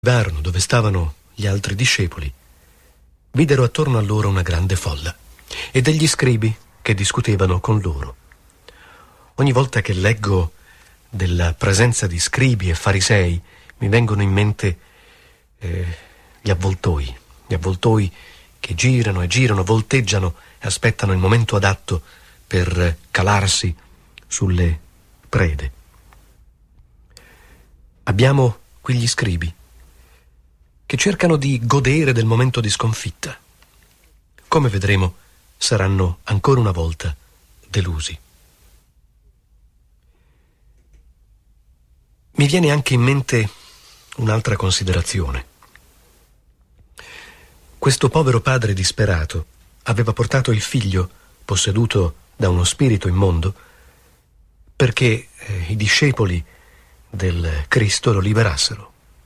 Arrivarono dove stavano gli altri discepoli, videro attorno a loro una grande folla e degli scribi che discutevano con loro. Ogni volta che leggo della presenza di scribi e farisei mi vengono in mente gli avvoltoi che girano e girano, volteggiano e aspettano il momento adatto per calarsi sulle prede. Abbiamo qui gli scribi che cercano di godere del momento di sconfitta. Come vedremo, saranno ancora una volta delusi. Mi viene anche in mente un'altra considerazione. Questo povero padre disperato aveva portato il figlio, posseduto da uno spirito immondo, perché i discepoli del Cristo lo liberassero.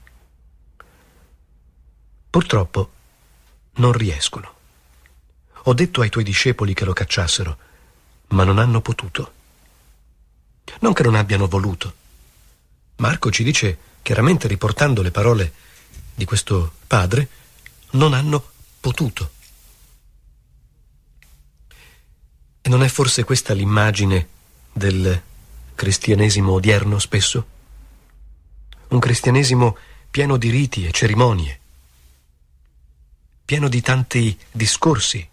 Purtroppo non riescono. Ho detto ai tuoi discepoli che lo cacciassero, ma non hanno potuto. Non che non abbiano voluto. Marco ci dice chiaramente, riportando le parole di questo padre, non hanno potuto. E non è forse questa l'immagine del cristianesimo odierno spesso? Un cristianesimo pieno di riti e cerimonie, pieno di tanti discorsi,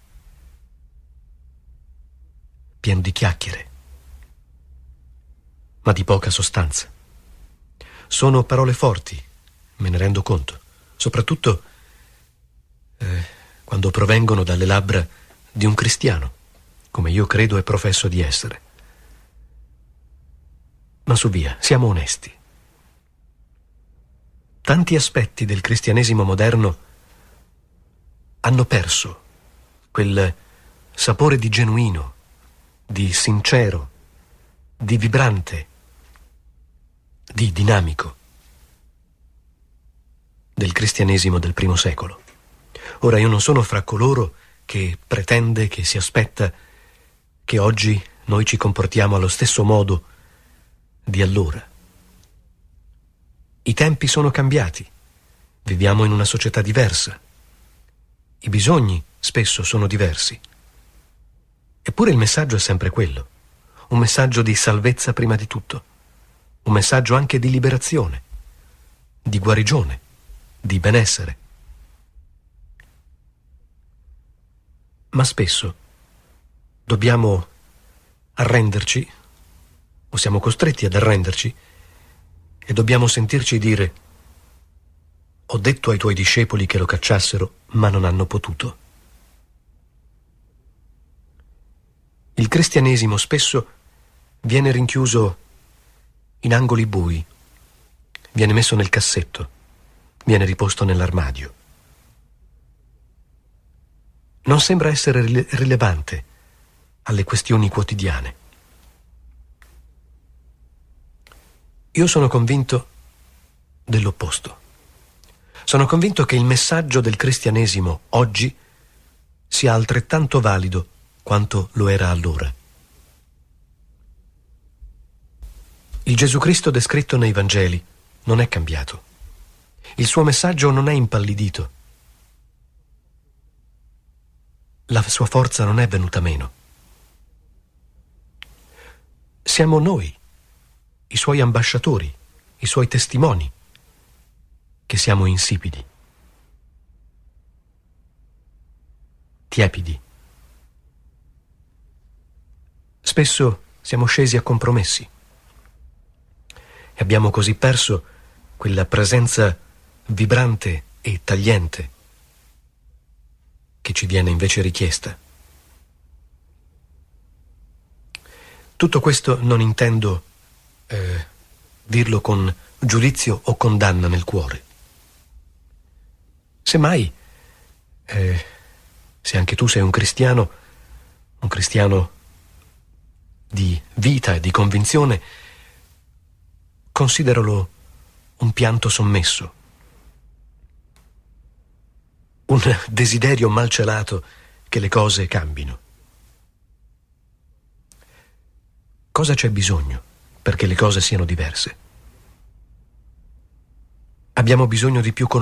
pieno di chiacchiere, ma di poca sostanza. Sono parole forti, me ne rendo conto, soprattutto quando provengono dalle labbra di un cristiano, come io credo e professo di essere. Ma su via, siamo onesti. Tanti aspetti del cristianesimo moderno hanno perso quel sapore di genuino, di sincero, di vibrante, di dinamico del cristianesimo del primo secolo. Ora io non sono fra coloro che pretende, che si aspetta che oggi noi ci comportiamo allo stesso modo di allora. I tempi sono cambiati, viviamo in una società diversa. I bisogni spesso sono diversi. Eppure il messaggio è sempre quello. Un messaggio di salvezza prima di tutto. Un messaggio anche di liberazione, di guarigione, di benessere. Ma spesso dobbiamo arrenderci, o siamo costretti ad arrenderci, e dobbiamo sentirci dire: ho detto ai tuoi discepoli che lo cacciassero, ma non hanno potuto. Il cristianesimo spesso viene rinchiuso in angoli bui, viene messo nel cassetto, viene riposto nell'armadio. Non sembra essere rilevante alle questioni quotidiane. Io sono convinto dell'opposto. Sono convinto che il messaggio del cristianesimo oggi sia altrettanto valido quanto lo era allora. Il Gesù Cristo descritto nei Vangeli non è cambiato. Il suo messaggio non è impallidito. La sua forza non è venuta meno. Siamo noi, i suoi ambasciatori, i suoi testimoni, che siamo insipidi, tiepidi. Spesso siamo scesi a compromessi e abbiamo così perso quella presenza vibrante e tagliente che ci viene invece richiesta. Tutto questo non intendo dirlo con giudizio o condanna nel cuore. Semmai, se anche tu sei un cristiano di vita e di convinzione, consideralo un pianto sommesso, un desiderio malcelato che le cose cambino. Cosa c'è bisogno perché le cose siano diverse? Abbiamo bisogno di più